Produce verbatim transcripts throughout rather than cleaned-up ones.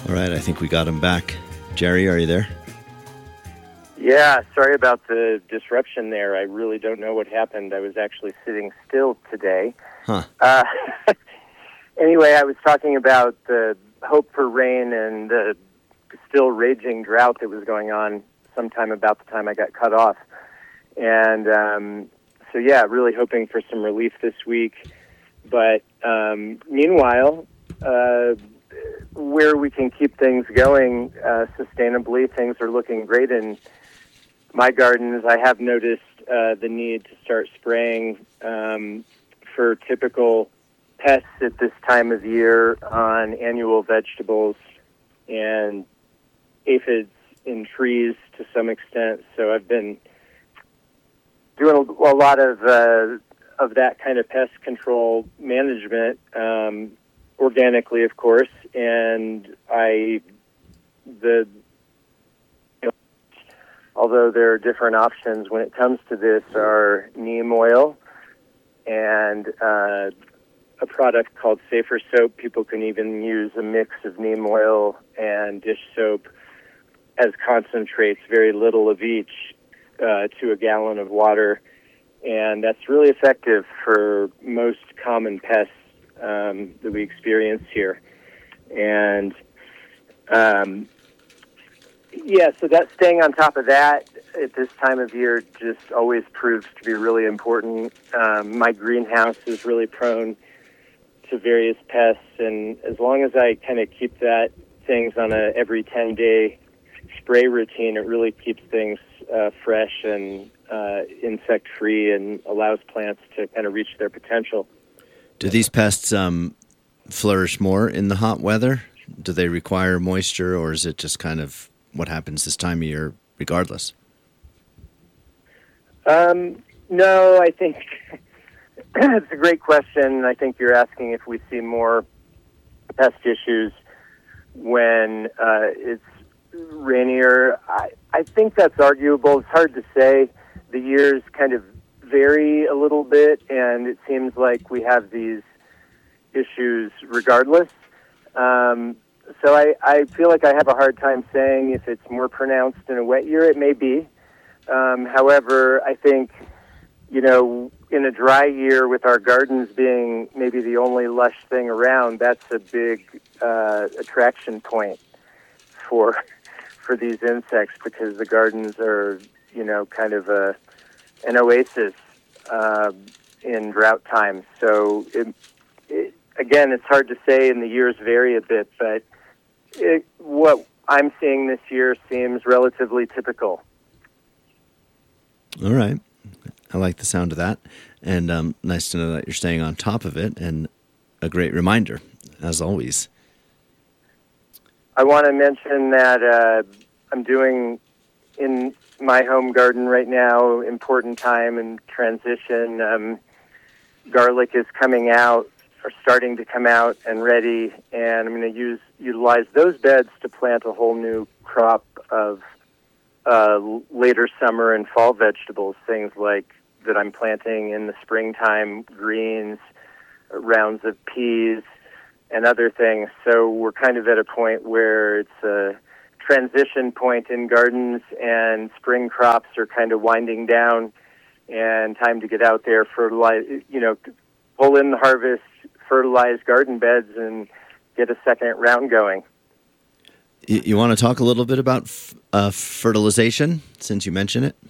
All right, I think we got him back. Jerry, are you there? Yeah, sorry about the disruption there. I really don't know what happened. I was actually sitting still today. Huh. Uh, anyway, I was talking about the hope for rain and the still raging drought that was going on sometime about the time I got cut off. And um, so, yeah, really hoping for some relief this week. But um, meanwhile, uh, where we can keep things going uh, sustainably, things are looking great in my gardens. I have noticed uh, the need to start spraying um, for typical pests at this time of year on annual vegetables and aphids in trees to some extent. So I've been doing a, a lot of uh, of that kind of pest control management, um, organically, of course. And I, the you know, although there are different options when it comes to this, are neem oil and uh, a product called Safer Soap. People can even use a mix of neem oil and dish soap as concentrates, very little of each, uh, to a gallon of water. And that's really effective for most common pests um, that we experience here. And, um, yeah, so that staying on top of that at this time of year just always proves to be really important. Um, my greenhouse is really prone to various pests, and as long as I kind of keep that things on a every ten-day spray routine, it really keeps things uh, fresh and uh, insect-free and allows plants to kind of reach their potential. Do these pests um, flourish more in the hot weather? Do they require moisture, or is it just kind of what happens this time of year regardless? Um, no, I think it's a great question. I think you're asking if we see more pest issues when uh, it's rainier. I, I think that's arguable. It's hard to say. The years kind of vary a little bit, and it seems like we have these issues regardless. Um, so I, I feel like I have a hard time saying if it's more pronounced in a wet year. It may be. Um, however, I think, you know, in a dry year with our gardens being maybe the only lush thing around, that's a big uh, attraction point for for these insects, because the gardens are, you know, kind of a an oasis uh, in drought times. So, it, it, again, it's hard to say, and the years vary a bit, but it, what I'm seeing this year seems relatively typical. All right. I like the sound of that. And um, nice to know that you're staying on top of it, and a great reminder, as always. I want to mention that uh, I'm doing in my home garden right now, important time and transition. Um, garlic is coming out, or starting to come out and ready, and I'm going to use utilize those beds to plant a whole new crop of uh, later summer and fall vegetables, things like that I'm planting in the springtime, greens, rounds of peas, and other things. So we're kind of at a point where it's a transition point in gardens, and spring crops are kind of winding down, and time to get out there, fertilize, you know, pull in the harvest, fertilize garden beds, and get a second round going. You, you want to talk a little bit about f- uh, fertilization, since you mentioned it?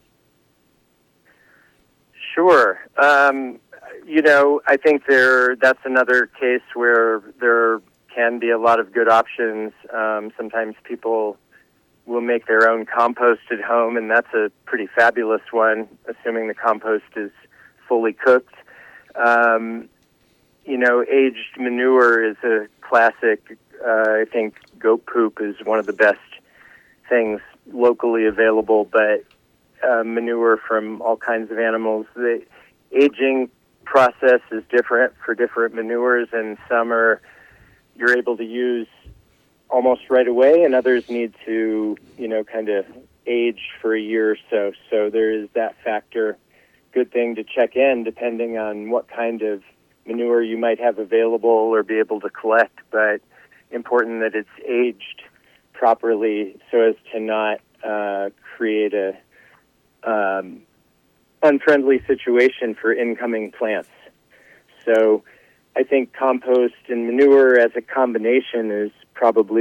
Sure. Um, you know, I think there that's another case where there can be a lot of good options. Um, sometimes people will make their own compost at home, and that's a pretty fabulous one, assuming the compost is fully cooked. Um, you know, aged manure is a classic. Uh, I think goat poop is one of the best things locally available, but uh, manure from all kinds of animals. The aging process is different for different manures, and some are you're able to use almost right away, and others need to, you know, kind of age for a year or so. So there is that factor. Good thing to check in depending on what kind of manure you might have available or be able to collect. But important that it's aged properly so as to not uh, create a um, unfriendly situation for incoming plants. So I think compost and manure as a combination is probably...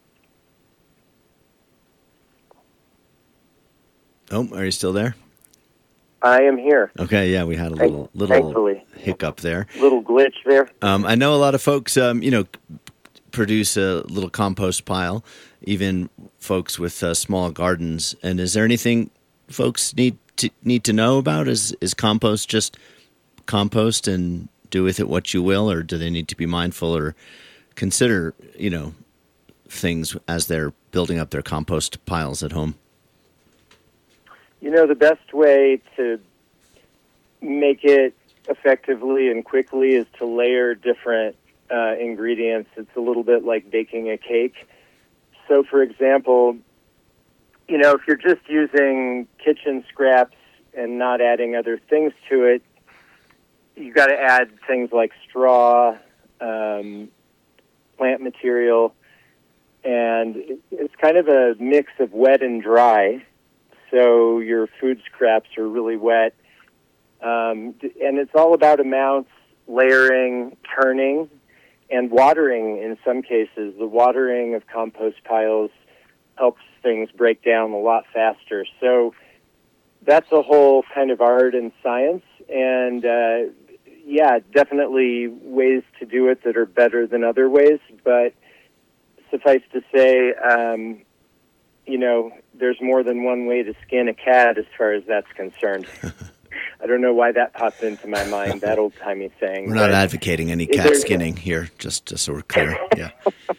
Oh, are you still there? I am here. Okay, yeah, we had a little little Thankfully. hiccup there. Little glitch there. Um, I know a lot of folks, um, you know, produce a little compost pile, even folks with uh, small gardens. And is there anything folks need to need to know about? Is is compost just compost and do with it what you will, or do they need to be mindful or consider, you know, things as they're building up their compost piles at home? You know, the best way to make it effectively and quickly is to layer different uh, ingredients. It's a little bit like baking a cake. So, for example, you know, if you're just using kitchen scraps and not adding other things to it, you got to add things like straw, um, plant material, and it's kind of a mix of wet and dry. So your food scraps are really wet. Um, and it's all about amounts, layering, turning, and watering in some cases. The watering of compost piles helps things break down a lot faster. So that's a whole kind of art and science. And, uh, yeah, definitely ways to do it that are better than other ways. But suffice to say, um, you know, there's more than one way to skin a cat as far as that's concerned. I don't know why that popped into my mind, that old-timey saying. We're not advocating any cat skinning here, just, just so we're clear. Yeah.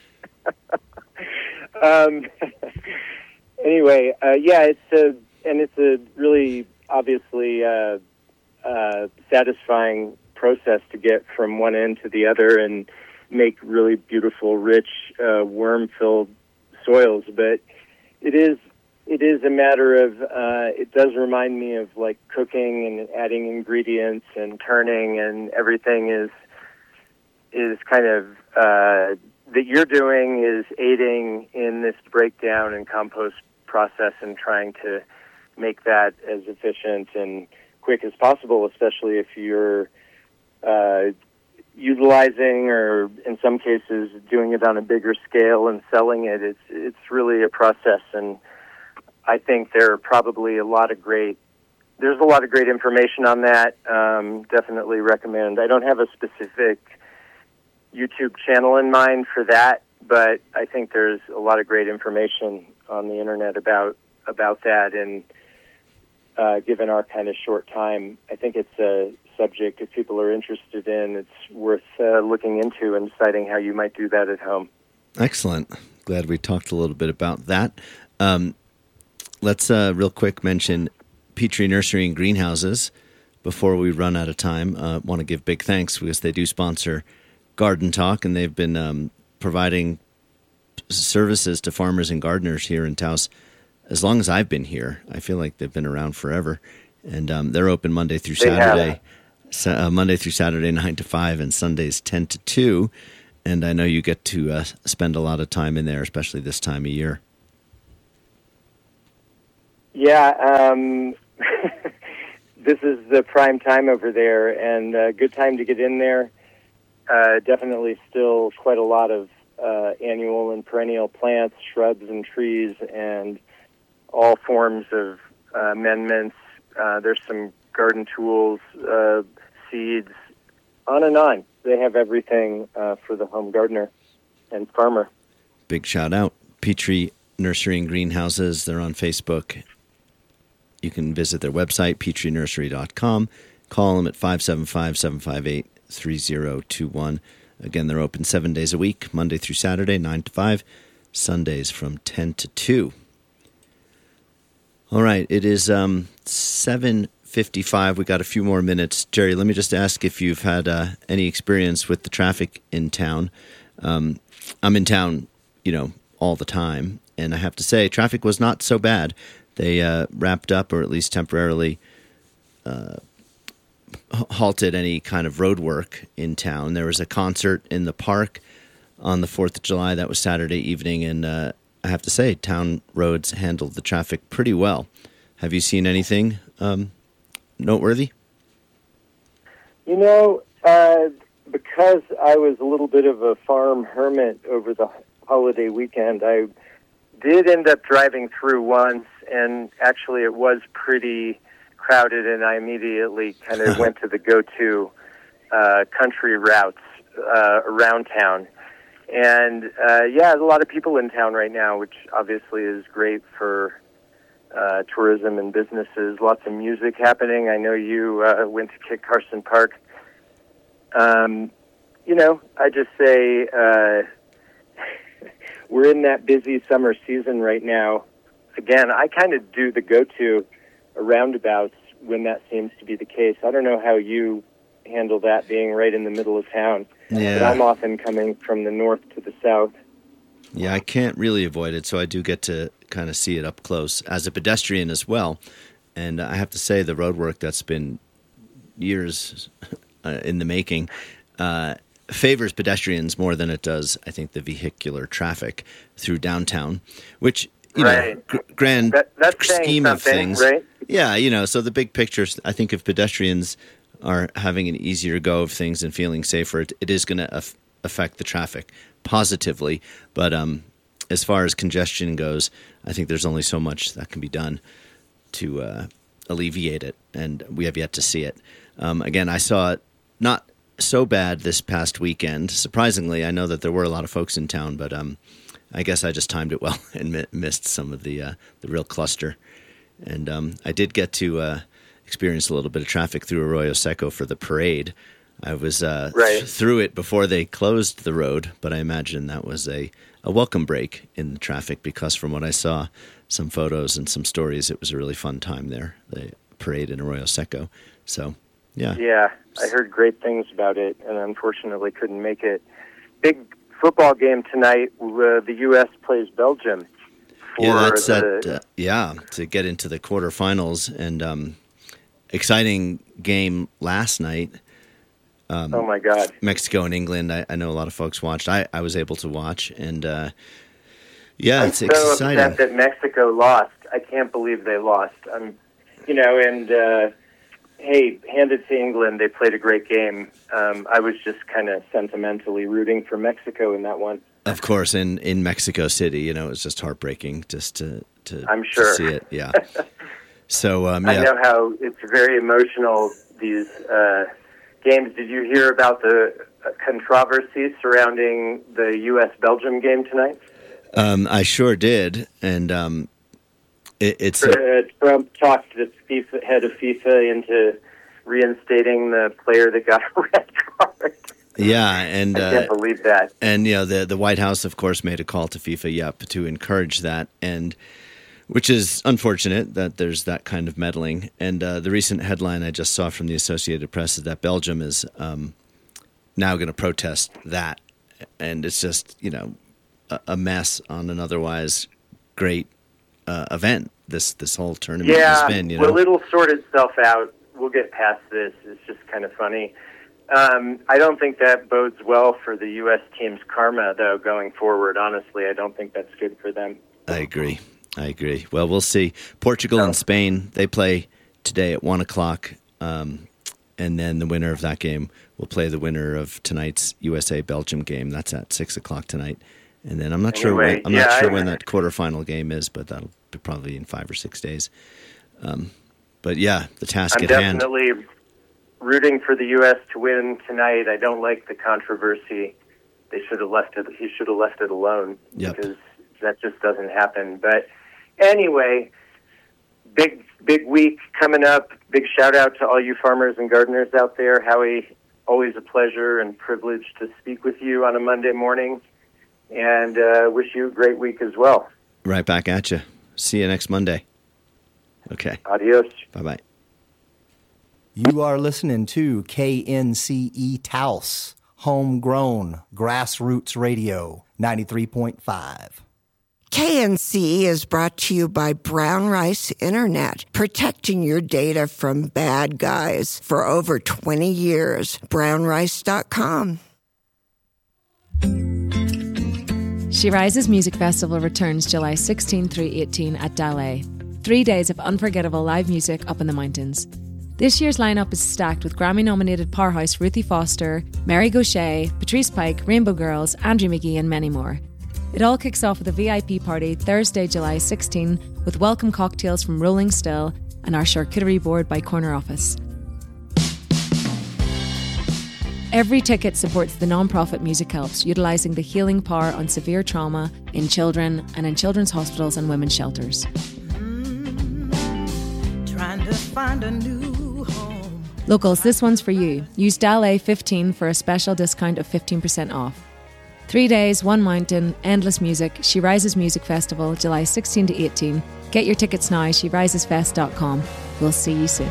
um, anyway, uh, yeah, it's a, and it's a really obviously uh, uh, satisfying process to get from one end to the other and make really beautiful, rich, uh, worm-filled soils. But it is it is a matter of, uh, it does remind me of like cooking and adding ingredients and turning, and everything is is kind of, uh, that you're doing is aiding in this breakdown and compost process and trying to make that as efficient and quick as possible, especially if you're uh, utilizing or in some cases doing it on a bigger scale and selling it. It's, it's really a process, and I think there are probably a lot of great, there's a lot of great information on that. Um, definitely recommend. I don't have a specific YouTube channel in mind for that, but I think there's a lot of great information on the internet about, about that. And uh, given our kind of short time, I think it's a subject, if people are interested in, it's worth uh, looking into and deciding how you might do that at home. Excellent. Glad we talked a little bit about that. Um, let's uh, real quick mention Petrie Nursery and Greenhouses before we run out of time. I uh, want to give big thanks because they do sponsor Garden Talk, and they've been um, providing services to farmers and gardeners here in Taos as long as I've been here. I feel like they've been around forever, and um, they're open Monday through Saturday, so, uh, Monday through Saturday nine to five, and Sundays ten to two. And I know you get to uh, spend a lot of time in there, especially this time of year. Yeah, um, this is the prime time over there, and a good time to get in there. Uh, definitely still quite a lot of uh, annual and perennial plants, shrubs and trees, and all forms of uh, amendments. Uh, there's some garden tools, uh, seeds, on and on. They have everything uh, for the home gardener and farmer. Big shout out. Petrie Nursery and Greenhouses. They're on Facebook. You can visit their website, petrie nursery dot com. Call them at five seven five, seven five eight, three zero two one. Again, they're open seven days a week, Monday through Saturday, nine to five, Sundays from ten to two. All right, it is um, seven fifty-five. We got a few more minutes. Jerry, let me just ask if you've had uh, any experience with the traffic in town. Um, I'm in town, you know, all the time, and I have to say, traffic was not so bad. They uh, wrapped up, or at least temporarily uh, halted any kind of road work in town. There was a concert in the park on the fourth of July. That was Saturday evening, and uh, I have to say, town roads handled the traffic pretty well. Have you seen anything um, noteworthy? You know, uh, because I was a little bit of a farm hermit over the holiday weekend, I did end up driving through once, and actually it was pretty crowded, and I immediately kind of went to the go-to uh, country routes uh, around town. And, uh, yeah, there's a lot of people in town right now, which obviously is great for uh, tourism and businesses. Lots of music happening. I know you uh, went to Kit Carson Park. Um, you know, I just say uh, we're in that busy summer season right now. Again, I kind of do the go-to roundabouts when that seems to be the case. I don't know how you handle that being right in the middle of town. Yeah. But I'm often coming from the north to the south. Yeah, I can't really avoid it, so I do get to kind of see it up close as a pedestrian as well. And I have to say, the road work that's been years uh, in the making uh, favors pedestrians more than it does, I think, the vehicular traffic through downtown, which, you right. know, gr- grand that, that's scheme of things. Right? Yeah, you know, so the big pictures, I think if pedestrians are having an easier go of things and feeling safer, it, it is going to af- affect the traffic positively. But um, as far as congestion goes, I think there's only so much that can be done to uh, alleviate it, and we have yet to see it. Um, again, I saw it not so bad this past weekend. Surprisingly, I know that there were a lot of folks in town, but um, I guess I just timed it well and mi- missed some of the uh, the real cluster. And um, I did get to uh, experience a little bit of traffic through Arroyo Seco for the parade. I was uh, right. th- through it before they closed the road, but I imagine that was a, a welcome break in the traffic because from what I saw, some photos and some stories, it was a really fun time there, the parade in Arroyo Seco. So, yeah. Yeah, I heard great things about it, and unfortunately couldn't make it. Big football game tonight. Uh, the U S plays Belgium. For yeah, that's the, at, uh, yeah, to get into the quarterfinals. And um, exciting game last night. Um, oh, my God. Mexico and England. I, I know a lot of folks watched. I, I was able to watch. And, uh, yeah, I'm it's so exciting. upset that Mexico lost. I can't believe they lost. I'm, you know, and, uh, hey, hand it to England. They played a great game. Um, I was just kind of sentimentally rooting for Mexico in that one. Of course, in, in Mexico City, you know, it was just heartbreaking just to, to, I'm sure. to see it. Yeah. So, um, yeah. I know how it's very emotional, these uh, games. Did you hear about the controversy surrounding the U S Belgium game tonight? Um, I sure did. And um, it, it's... Uh, Trump talked the FIFA, head of FIFA into reinstating the player that got a red card. Yeah, and I can't uh, believe that. And you know, the the White House, of course, made a call to FIFA, yep, to encourage that, and which is unfortunate that there's that kind of meddling. And uh, the recent headline I just saw from the Associated Press is that Belgium is um, now going to protest that, and it's just you know a, a mess on an otherwise great uh, event. This this whole tournament yeah, has been. You know, well, it'll sort itself out. We'll get past this. It's just kind of funny. Um, I don't think that bodes well for the U S team's karma, though, going forward. Honestly, I don't think that's good for them. I agree. I agree. Well, we'll see. Portugal oh. and Spain, they play today at one o'clock, um, and then the winner of that game will play the winner of tonight's U S A-Belgium game. That's at six o'clock tonight. And then I'm not anyway, sure when, I'm yeah, not sure I, when that quarterfinal game is, but that'll be probably in five or six days. Um, but, yeah, the task I'm at hand. I'm definitely rooting for the U S to win tonight. I don't like the controversy. They should have left it. He should have left it alone yep. because that just doesn't happen. But anyway, big big week coming up. Big shout out to all you farmers and gardeners out there. Howie, always a pleasure and privilege to speak with you on a Monday morning, and uh, wish you a great week as well. Right back at you. See you next Monday. Okay. Adios. Bye bye. You are listening to K N C E Taos, homegrown grassroots radio, ninety-three point five. K N C E is brought to you by Brown Rice Internet, protecting your data from bad guys for over twenty years. brown rice dot com. She Rises Music Festival returns July sixteenth through eighteenth at Dalay. Three days of unforgettable live music up in the mountains. This year's lineup is stacked with Grammy-nominated powerhouse Ruthie Foster, Mary Gauthier, Patrice Pike, Rainbow Girls, Andrew McGee and many more. It all kicks off with a V I P party Thursday, July sixteenth with welcome cocktails from Rolling Still and our charcuterie board by Corner Office. Every ticket supports the non-profit Music Helps, utilising the healing power on severe trauma in children and in children's hospitals and women's shelters. Mm-hmm. Trying to find a new home. Locals, this one's for you. Use D A L A fifteen for a special discount of fifteen percent off. Three days, one mountain, endless music. She Rises Music Festival, July sixteenth to eighteenth. Get your tickets now, she rises fest dot com. We'll see you soon.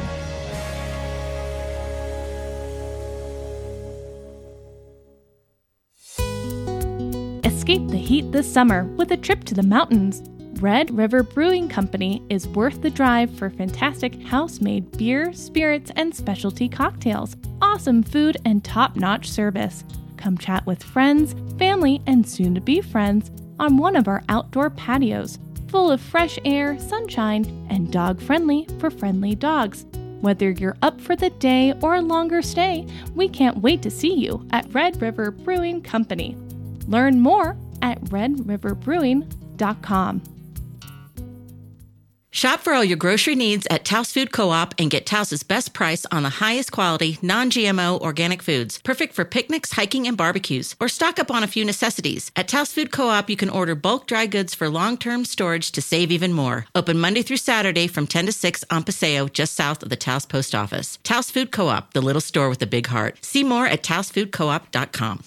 Escape the heat this summer with a trip to the mountains. Red River Brewing Company is worth the drive for fantastic house-made beer, spirits, and specialty cocktails, awesome food, and top-notch service. Come chat with friends, family, and soon-to-be friends on one of our outdoor patios, full of fresh air, sunshine, and dog-friendly for friendly dogs. Whether you're up for the day or a longer stay, we can't wait to see you at Red River Brewing Company. Learn more at red river brewing dot com. Shop for all your grocery needs at Taos Food Co-op and get Taos' best price on the highest quality, non-G M O organic foods, perfect for picnics, hiking, and barbecues. Or stock up on a few necessities. At Taos Food Co-op, you can order bulk dry goods for long-term storage to save even more. Open Monday through Saturday from ten to six on Paseo, just south of the Taos Post Office. Taos Food Co-op, the little store with a big heart. See more at taos food co op dot com.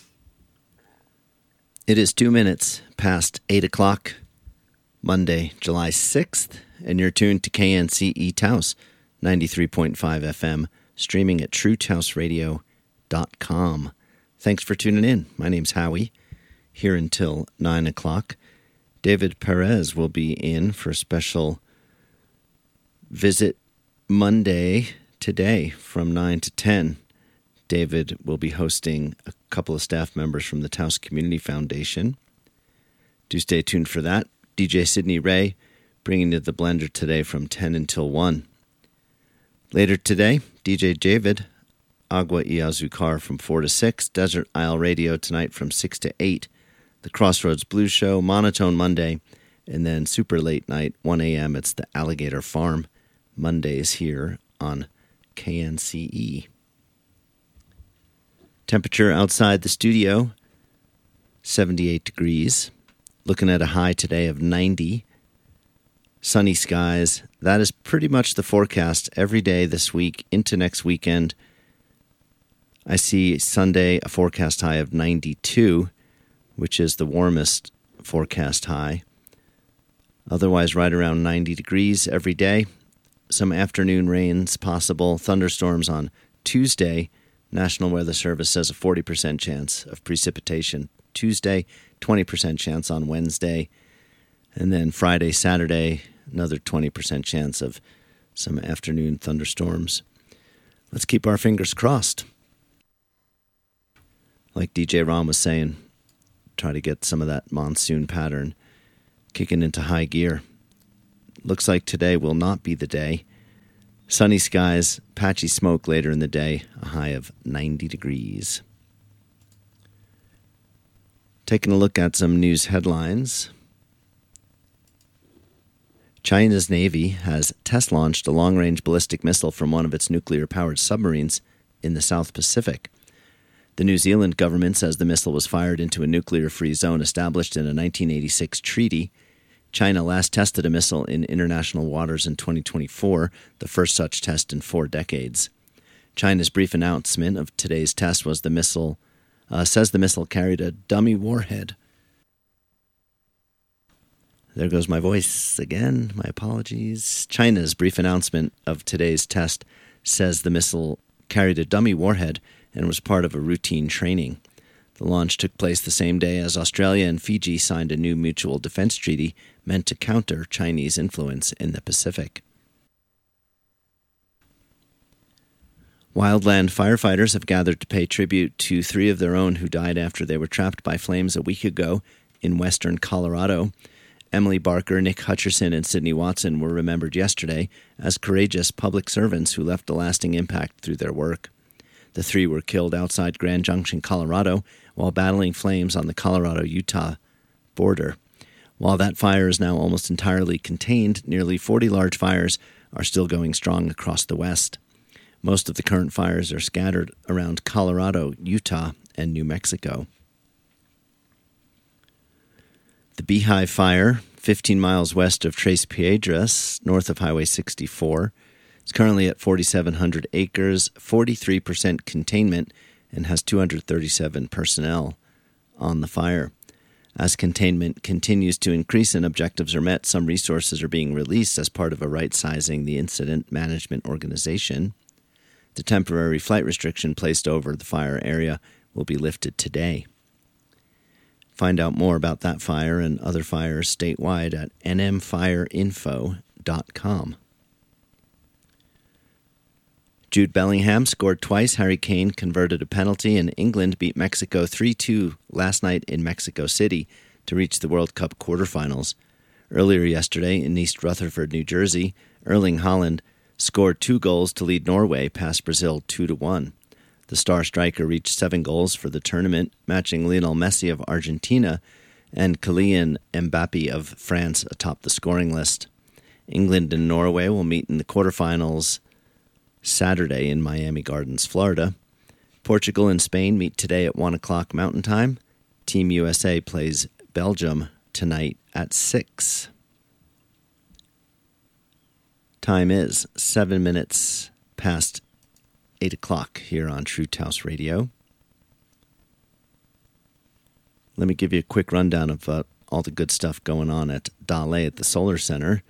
It is two minutes past eight o'clock, Monday, July sixth, and you're tuned to K N C E Taos, ninety-three point five F M, streaming at true taos radio dot com. Thanks for tuning in. My name's Howie, here until nine o'clock. David Perez will be in for a special visit Monday today from nine to ten. David will be hosting a couple of staff members from the Taos Community Foundation. Do stay tuned for that. D J Sidney Ray bringing you the blender today from ten until one. Later today, D J Javid, Agua y Azucar from four to six, Desert Isle Radio tonight from six to eight, the Crossroads Blues Show, Monotone Monday, and then super late night, one a.m. It's the Alligator Farm, Mondays here on K N C E. Temperature outside the studio, seventy-eight degrees. Looking at a high today of ninety. Sunny skies. That is pretty much the forecast every day this week into next weekend. I see Sunday a forecast high of ninety-two, which is the warmest forecast high. Otherwise, right around ninety degrees every day. Some afternoon rains possible. Thunderstorms on Tuesday. National Weather Service says a forty percent chance of precipitation Tuesday, twenty percent chance on Wednesday, and then Friday, Saturday, another twenty percent chance of some afternoon thunderstorms. Let's keep our fingers crossed. Like D J Ron was saying, try to get some of that monsoon pattern kicking into high gear. Looks like today will not be the day. Sunny skies, patchy smoke later in the day, a high of ninety degrees. Taking a look at some news headlines. China's Navy has test-launched a long-range ballistic missile from one of its nuclear-powered submarines in the South Pacific. The New Zealand government says the missile was fired into a nuclear-free zone established in a nineteen eighty-six treaty. China last tested a missile in international waters in twenty twenty-four, the first such test in four decades. China's brief announcement of today's test was the missile uh, says the missile carried a dummy warhead. There goes my voice again. My apologies. China's brief announcement of today's test says the missile carried a dummy warhead and was part of a routine training. The launch took place the same day as Australia and Fiji signed a new mutual defense treaty meant to counter Chinese influence in the Pacific. Wildland firefighters have gathered to pay tribute to three of their own who died after they were trapped by flames a week ago in western Colorado. Emily Barker, Nick Hutcherson, and Sydney Watson were remembered yesterday as courageous public servants who left a lasting impact through their work. The three were killed outside Grand Junction, Colorado, while battling flames on the Colorado-Utah border. While that fire is now almost entirely contained, nearly forty large fires are still going strong across the West. Most of the current fires are scattered around Colorado, Utah, and New Mexico. The Beehive Fire, fifteen miles west of Tres Piedras, north of Highway sixty-four, is currently at forty-seven hundred acres, forty-three percent containment, and has two hundred thirty-seven personnel on the fire. As containment continues to increase and objectives are met, some resources are being released as part of a right-sizing the incident management organization. The temporary flight restriction placed over the fire area will be lifted today. Find out more about that fire and other fires statewide at n m fire info dot com. Jude Bellingham scored twice. Harry Kane converted a penalty, and England beat Mexico three two last night in Mexico City to reach the World Cup quarterfinals. Earlier yesterday in East Rutherford, New Jersey, Erling Haaland scored two goals to lead Norway past Brazil two to one. The star striker reached seven goals for the tournament, matching Lionel Messi of Argentina and Kylian Mbappe of France atop the scoring list. England and Norway will meet in the quarterfinals Saturday in Miami Gardens, Florida. Portugal and Spain meet today at one o'clock Mountain Time. Team U S A plays Belgium tonight at six. Time is seven minutes past eight o'clock here on True Taos Radio. Let me give you a quick rundown of uh, all the good stuff going on at Dale at the Solar Center.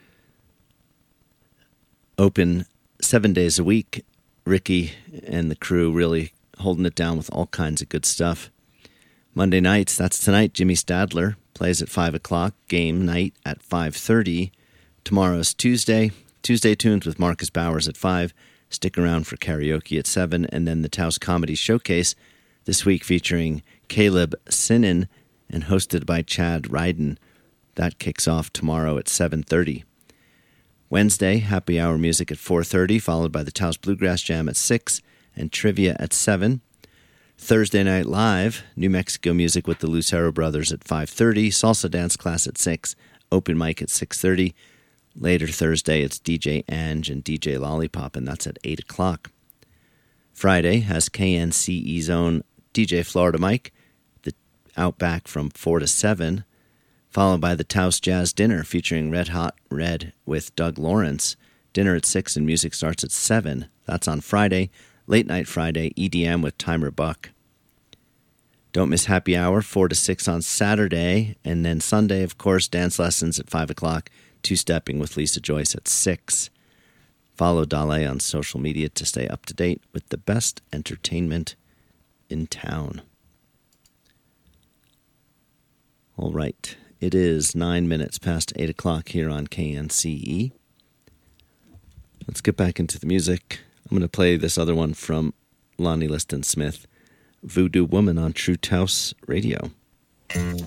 Open seven days a week. Ricky and the crew really holding it down with all kinds of good stuff. Monday nights, that's tonight, Jimmy Stadler plays at five o'clock. Game night at five thirty. Tomorrow's Tuesday. Tuesday Tunes with Marcus Bowers at five. Stick around for karaoke at seven. And then the Taos Comedy Showcase this week featuring Caleb Sinnen and hosted by Chad Ryden. That kicks off tomorrow at seven thirty. Wednesday, happy hour music at four thirty, followed by the Taos Bluegrass Jam at six and trivia at seven. Thursday Night Live, New Mexico music with the Lucero Brothers at five thirty, salsa dance class at six, open mic at six thirty. Later Thursday, it's D J Ange and D J Lollipop, and that's at eight o'clock. Friday has K N C E's own D J Florida Mike, the Outback from four to seven, followed by the Taos Jazz Dinner featuring Red Hot Red with Doug Lawrence. Dinner at six and music starts at seven. That's on Friday. Late Night Friday, E D M with Timer Buck. Don't miss happy hour, four to six on Saturday. And then Sunday, of course, dance lessons at five o'clock. Two-stepping with Lisa Joyce at six. Follow Dale on social media to stay up to date with the best entertainment in town. All right. It is nine minutes past eight o'clock here on K N C E. Let's get back into the music. I'm going to play this other one from Lonnie Liston Smith, Voodoo Woman on True Taos Radio.